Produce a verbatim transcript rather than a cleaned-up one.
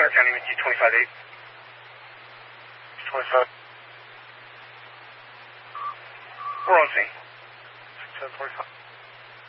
Bonner County, G twenty-five eight. twenty-five. We're on scene. six seven forty-five.